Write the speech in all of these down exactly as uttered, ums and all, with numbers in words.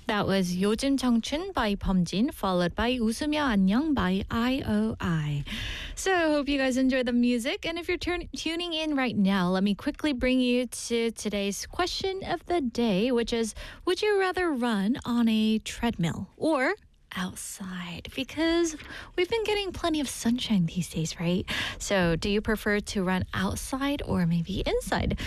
That was 요즘 청춘 by 범진, followed by 웃으며 안녕 by I O I. So I hope you guys enjoy the music. And if you're turn- tuning in right now, let me quickly bring you to today's question of the day, which is, would you rather run on a treadmill or outside? Because we've been getting plenty of sunshine these days, right? So do you prefer to run outside or maybe inside?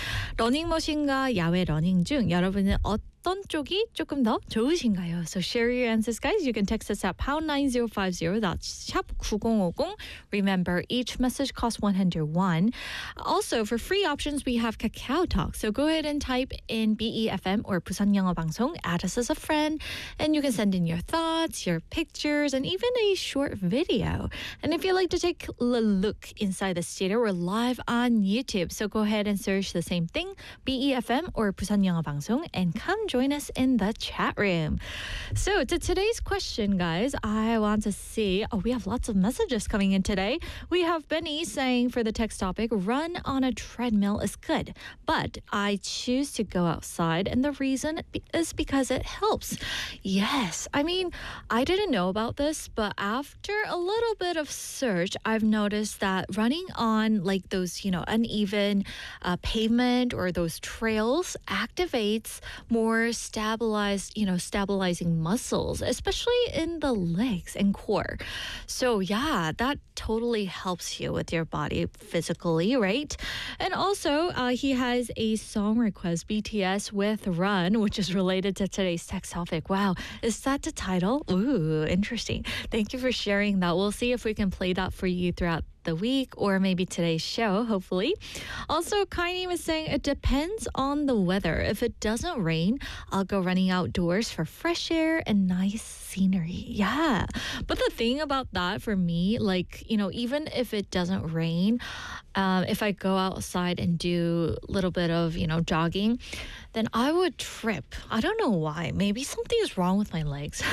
러닝머신과 야외 러닝 중 여러분은 어떤 쪽이 조금 더 좋으신가요? So share your answers, guys. You can text us at pound nine zero five zero. That's 샵 구공오공. Remember, each message costs one hundred won. Also, for free options, we have Kakao Talk. So go ahead and type in B E F M or 부산 영어 방송, add us as a friend, and you can send in your thoughts, your pictures, and even a short video. And if you'd like to take a look inside the studio, we're live on YouTube. So go ahead and search the same thing, B E F M or 부산 영어 방송, and come join us in the chat room. So to today's question, guys, I want to see, oh, we have lots of messages coming in today. We have Benny saying for the text topic, run on a treadmill is good, but I choose to go outside, and the reason is because it helps. Yes, I mean, I didn't know about this, but after a little bit of search, I've noticed that running on like those, you know, uneven uh, pavement or those trails activates more stabilized, you know, stabilizing muscles, especially in the legs and core. So yeah, that totally helps you with your body physically, right? And also, uh, he has a song request, B T S with Run, which is related to today's text topic. Wow, is that the title? Ooh, interesting. Thank you for sharing that. We'll see if we can play that for you throughout the week or maybe today's show, hopefully. Also, Kaini was saying it depends on the weather. If it doesn't rain, I'll go running outdoors for fresh air and nice scenery. Yeah. But the thing about that for me, like, you know, even if it doesn't rain, um, if I go outside and do a little bit of, you know, jogging, then I would trip. I don't know why. Maybe something is wrong with my legs.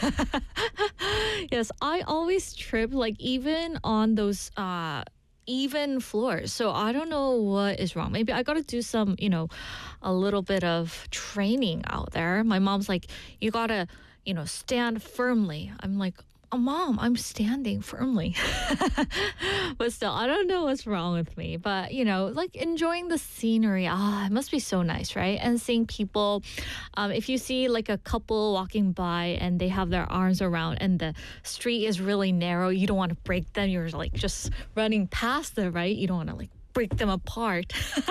Yes, I always trip, like even on those uh, even floors. So I don't know what is wrong. Maybe I got to do some, you know, a little bit of training out there. My mom's like, you got to, you know, stand firmly. I'm like, oh, Mom, I'm standing firmly. But still, I don't know what's wrong with me. But, you know, like enjoying the scenery. Ah, it must be so nice, right? And seeing people, um, if you see like a couple walking by and they have their arms around and the street is really narrow, you don't want to break them. You're like just running past them, right? You don't want to like break them apart.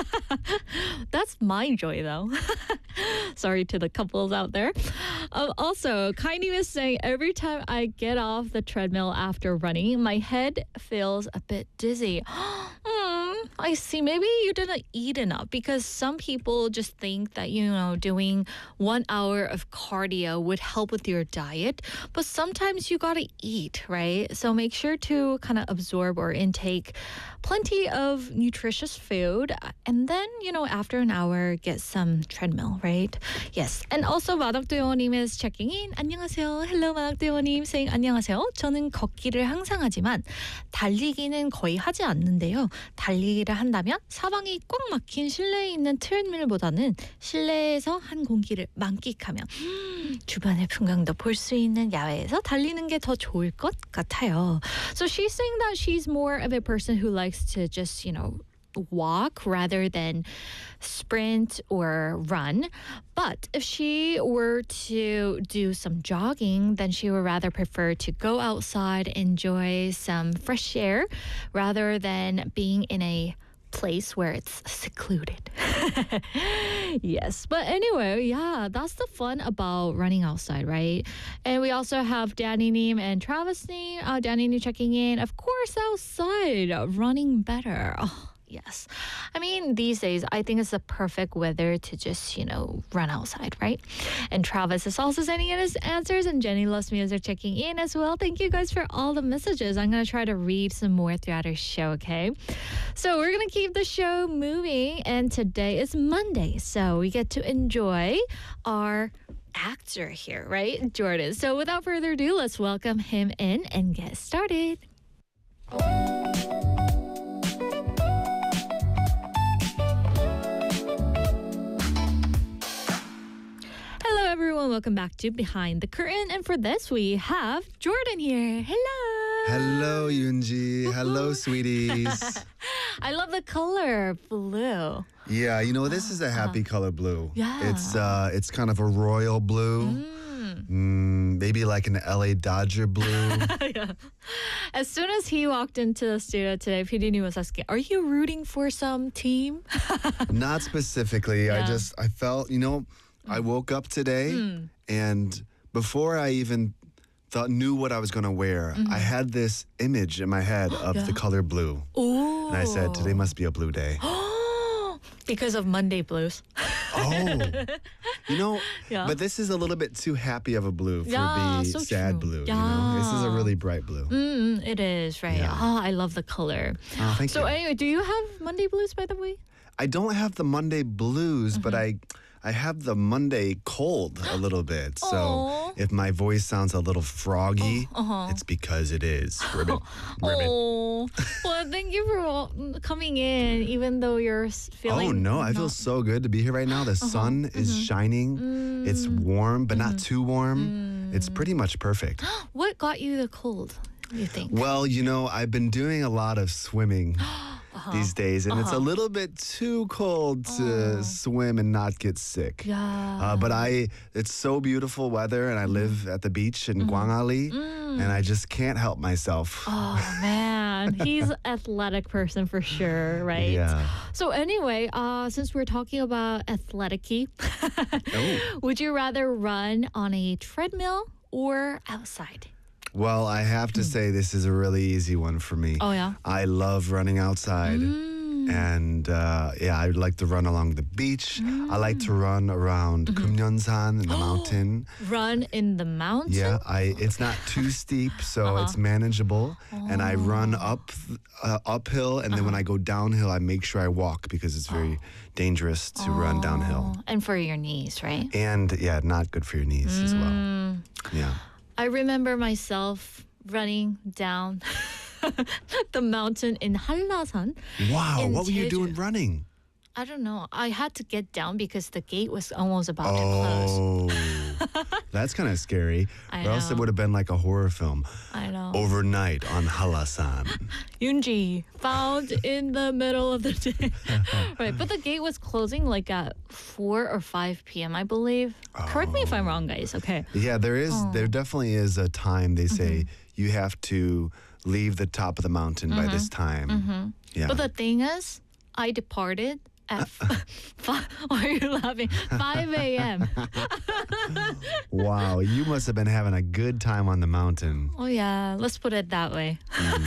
That's my joy, though. Sorry to the couples out there. Um, also, Kaini was saying every time I get off the treadmill after running, my head feels a bit dizzy. Hmm, I see. Maybe you didn't eat enough, because some people just think that, you know, doing one hour of cardio would help with your diet. But sometimes you gotta eat, right? So make sure to kind of absorb or intake plenty of nutritious food, and then, you know, after an hour, get some treadmill, right? Yes. And also, 마덕도요님 is checking in. 안녕하세요. Hello, 마덕도요님 saying 안녕하세요. 저는 걷기를 항상 하지만 달리기는 거의 하지 않는데요. 달리기를 한다면 사방이 꽉 막힌 실내에 있는 트레드밀보다는 실내에서 한 공기를 만끽하며 주변의 풍경도 볼 수 있는 야외에서 달리는 게 더 좋을 것 같아요. So she's saying that she's more of a person who likes to just, you know, walk rather than sprint or run. But if she were to do some jogging, then she would rather prefer to go outside, enjoy some fresh air, rather than being in a place where it's secluded. Yes. But anyway, yeah, that's the fun about running outside, right? And we also have Danny Neem and Travis Neem. Uh, Danny Neem checking in. Of course, outside, running better. Oh, yes. I mean, these days, I think it's the perfect weather to just, you know, run outside, right? And Travis is also sending in his answers, and Jenny Loves Music checking in as well. Thank you guys for all the messages. I'm going to try to read some more throughout our show, okay? So we're going to keep the show moving, and today is Monday, so we get to enjoy our actor here, right? Jordan. So without further ado, let's welcome him in and get started. Hello, everyone. Welcome back to Behind the Curtain. And for this, we have Jordan here. Hello. Hello, Yoonji. Hello, sweeties. I love the color blue. Yeah, you know, this is a happy color blue. Yeah. It's uh, it's kind of a royal blue. Mm. Mm, maybe like an L A Dodger blue. Yeah. As soon as he walked into the studio today, P D was asking, are you rooting for some team? Not specifically. I Yeah. just, I felt, you know, I woke up today Mm. and before I even thought knew what I was going to wear, I had this image in my head of the color blue. Ooh. And I said, today must be a blue day. Because of Monday blues. Oh, you know, Yeah. but this is a little bit too happy of a blue for Yeah, the so sad true. blue. You know, this is a Yeah. really bright blue. Mm, it is, right? Yeah. Ah, I love the color. Oh, thank So you. anyway, do you have Monday blues, by the way? I don't have the Monday blues, but I, I have the Monday cold a little bit. So Aw. if my voice sounds a little froggy, uh-huh. it's because it is. Ribbit, ribbit. Oh, well, thank you for wa- coming in, even though you're s- feeling. Oh no, I feel not- so good to be here right now. The sun is shining. It's warm, but not too warm. It's pretty much perfect. What got you the cold, you think? Well, you know, I've been doing a lot of swimming these days, and it's a little bit too cold to swim and not get sick. Yeah. Uh, but I, it's so beautiful weather, and I live at the beach in Gwangali, and I just can't help myself. Oh man, he's an athletic person for sure, right? Yeah. So anyway, uh, since we're talking about athletic-y, Oh. would you rather run on a treadmill or outside? Well, I have to say this is a really easy one for me. Oh yeah. I love running outside. And uh, yeah, I like to run along the beach. I like to run around Kumyeonsan in the mountain. Run in the mountain? Yeah, I it's not too steep, so it's manageable. And I run up uh, uphill, and then when I go downhill, I make sure I walk because it's very dangerous to run downhill. Oh, and for your knees, right? And yeah, not good for your knees as well. Yeah. I remember myself running down the mountain in Hallasan. Wow, In what were you Jeju. doing running? I don't know. I had to get down because the gate was almost about to close. Oh, that's kind of scary. I or else it know. would have been like a horror film. I know. Overnight on Hallasan. Yoonji found in the middle of the day. Right, but the gate was closing like at four or five p.m. I believe. Correct me if I'm wrong, guys. Okay. Yeah, there is. Oh. There definitely is a time they say Mm-hmm. you have to leave the top of the mountain by this time. Yeah. But the thing is, I departed at five. Why are you laughing? five a.m. Wow, you must have been having a good time on the mountain. Oh yeah, let's put it that way.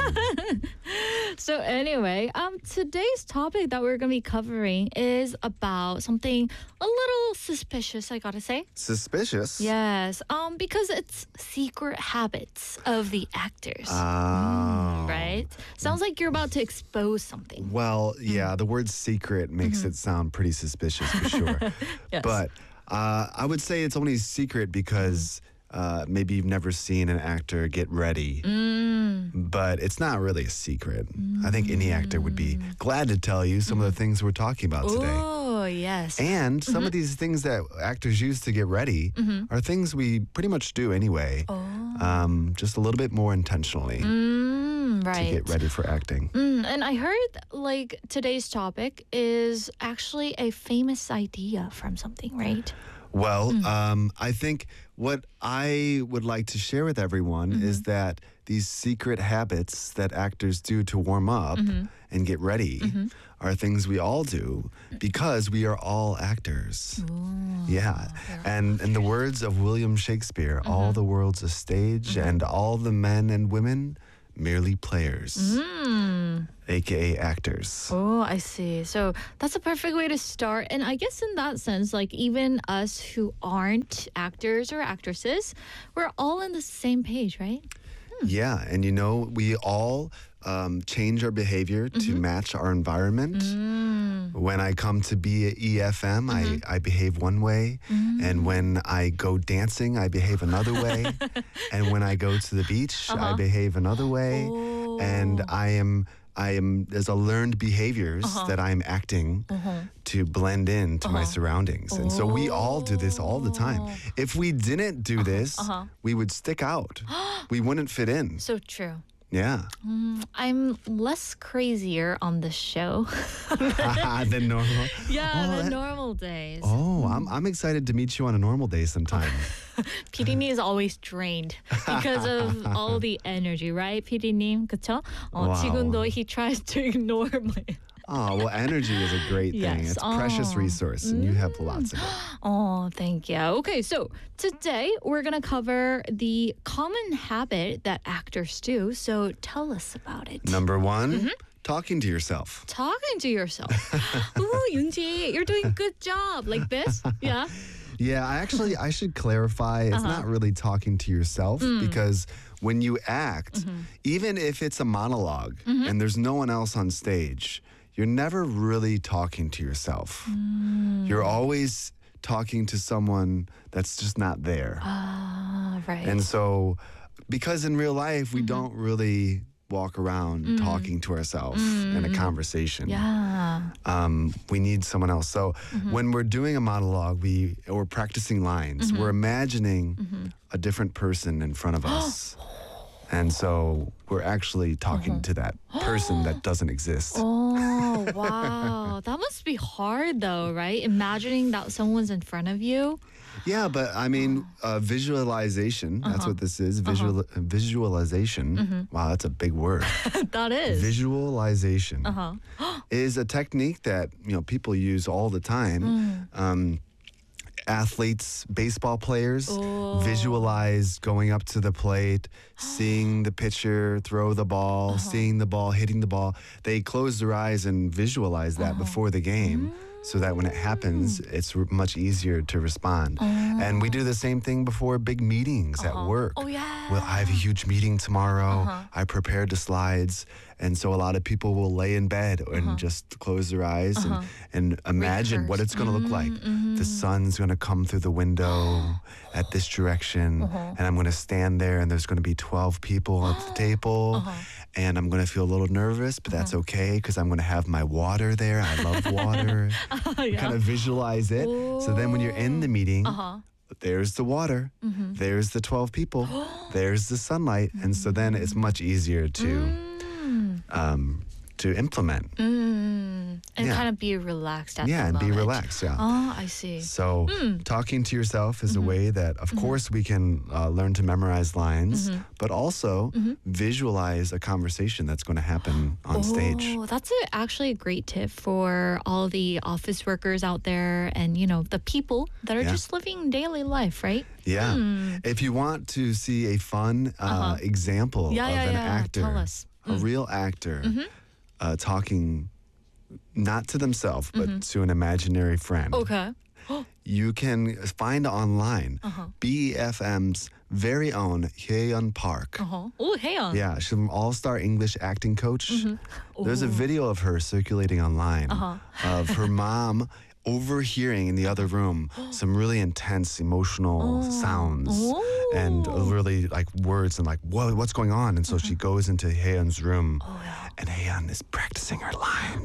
So anyway, um, today's topic that we're gonna be covering is about something a little suspicious. I gotta say. Suspicious. Yes, um, because it's secret habits of the actors. Oh. Right? Sounds like you're about to expose something. Well, Mm. yeah, the word secret makes it sound pretty suspicious for sure. Yes. But uh, I would say it's only secret because uh, maybe you've never seen an actor get ready. Mm. But it's not really a secret. I think any actor would be glad to tell you some of the things we're talking about today. Oh yes. And some of these things that actors use to get ready are things we pretty much do anyway, Oh. um, just a little bit more intentionally Mm, to right. get ready for acting. Mm, and I heard like today's topic is actually a famous idea from something, right? Well, um, I think what I would like to share with everyone is that these secret habits that actors do to warm up and get ready are things we all do because we are all actors. Yeah. And in the words of William Shakespeare, all the world's a stage and all the men and women merely players, aka actors. Oh, I see. So that's a perfect way to start. And I guess in that sense, like even us who aren't actors or actresses, we're all on the same page, right? Yeah, and you know, we all um, change our behavior to match our environment. When I come to be at E F M, I, I behave one way. And when I go dancing, I behave another way. And when I go to the beach, I behave another way. And I am I am there's a learned behaviors that I'm acting to blend in to my surroundings. And so we all do this all the time. If we didn't do this, we would stick out. We wouldn't fit in. So true. Yeah. I'm less crazier on this show. Than normal. Yeah, Oh, the that- normal days. Oh, I'm I'm excited to meet you on a normal day sometime. 피디님 is always drained because of all the energy, right, 피디님? 그쵸? 어, Wow. 지금도 he tries to ignore my... Oh, well, energy is a great thing. Yes. It's a precious Oh. resource, and you have lots of it. Oh, thank you. Okay, so today we're going to cover the common habit that actors do. So tell us about it. Number one, Mm-hmm. talking to yourself. Talking to yourself. Ooh, Yoonji, you're doing a good job. Like this? Yeah. Yeah, I actually I should clarify. It's Uh-huh. not really talking to yourself Mm. because when you act, Mm-hmm. even if it's a monologue and there's no one else on stage, you're never really talking to yourself. Mm. You're always talking to someone that's just not there. Ah, right. And so, because in real life, Mm-hmm. we don't really walk around talking to ourselves in a conversation. Mm. yeah. Um, we need someone else. So when we're doing a monologue, we or practicing lines, we're imagining a different person in front of us. And so we're actually talking to that person that doesn't exist. Oh, wow. That must be hard though, right? Imagining that someone's in front of you. Yeah, but I mean, uh, visualization, that's what this is. Visual, visualization. Wow, that's a big word. That is. Visualization Uh-huh. is a technique that, you know, people use all the time. Um, athletes, baseball players Oh. visualize going up to the plate, seeing the pitcher throw the ball, seeing the ball, hitting the ball. They close their eyes and visualize that before the game. So that when it happens, it's r- much easier to respond. And we do the same thing before big meetings at work. Oh, yeah. Well, I have a huge meeting tomorrow. I prepared the slides. And so a lot of people will lay in bed and just close their eyes and, and imagine what Rehearse. it's going to look like. The sun's going to come through the window at this direction. And I'm going to stand there and there's going to be twelve people at the table. And I'm going to feel a little nervous, but that's okay because I'm going to have my water there. I love water. yeah. Kind of visualize it. So then when you're in the meeting, Uh-huh. there's the water, there's the twelve people, there's the sunlight. And so then it's much easier to um, to implement. Mm. And Yeah. kind of be relaxed at Yeah, the and be moment. relaxed. Yeah. Oh, I see. So, talking to yourself is a Mm-hmm. way that, of course, we can uh, learn to memorize lines, Mm-hmm. but also visualize a conversation that's going to happen on stage. Oh, that's a, actually a great tip for all the office workers out there and, you know, the people that are Yeah. just living daily life, right? Yeah. Hmm. If you want to see a fun uh, example Uh-huh. Yeah, of yeah, an yeah. actor, Tell us. a real actor, Mm-hmm. uh, talking not to themselves, but to an imaginary friend, Okay. you can find online Uh-huh. B E F M's very own Hyeon Park. Uh-huh. Oh, hey on. Yeah, she's an all-star English acting coach. There's a video of her circulating online Uh-huh. of her mom overhearing in the other room some really intense emotional sounds and uh, really like words and like, whoa, what's going on? And so she goes into Haeyeon's room and Haeyeon is practicing her lines.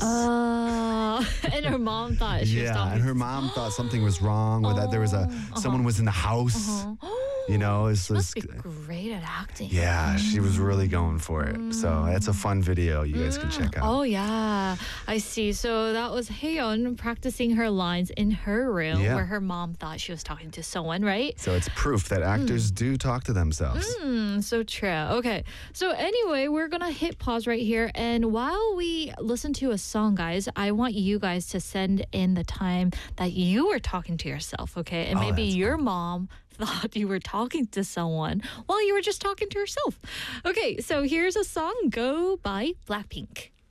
Uh, and her mom thought she was yeah, talking and her mom thought something was wrong or that there was a someone was in the house. You know, it's must just be great at acting. yeah, she was really going for it. So that's a fun video you guys can check out. Oh yeah, I see. So that was Haeyeon practicing her lines in her room Yeah. where her mom thought she was talking to someone, right? So it's proof that actors do talk to themselves. Mm, so true. Okay. So anyway, we're gonna hit pause right here, and while we listen to a song, guys, I want you guys to send in the time that you were talking to yourself. Okay, and Oh, maybe that's your mom thought you were talking to someone while you were just talking to yourself. Okay, so here's a song, Go by Blackpink.